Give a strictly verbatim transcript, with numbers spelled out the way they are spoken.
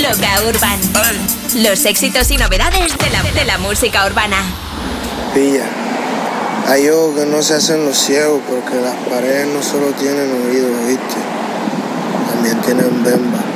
Toca Urban. Los éxitos y novedades de la, de la música urbana. Pilla, hay ojos que no se hacen los ciegos porque las paredes no solo tienen oídos, ¿viste? También tienen bemba.